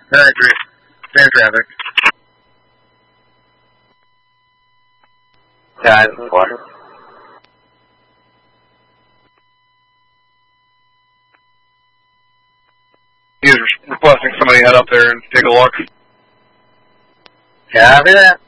Alright, 3. Stay in traffic. 10-4. He's requesting somebody head up there and take a look. Copy that.